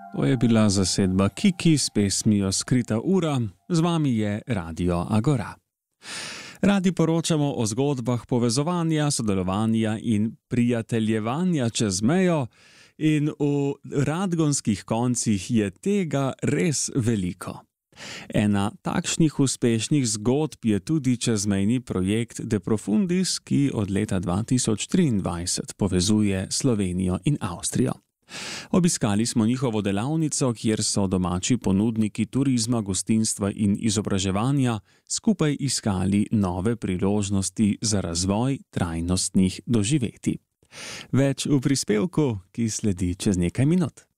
To je bila zasedba Kiki s pesmijo Skrita ura, z vami je Radio Agora. Radi poročamo o zgodbah povezovanja, sodelovanja in prijateljevanja čez mejo in v radgonskih koncih je tega res veliko. Ena takšnih uspešnih zgodb je tudi čezmejni projekt De Profundis, ki od leta 2023 povezuje Slovenijo in Avstrijo. Obiskali smo njihovo delavnico, kjer so domači ponudniki turizma, gostinstva in izobraževanja skupaj iskali nove priložnosti za razvoj trajnostnih doživetij. Več v prispevku, ki sledi čez nekaj minut.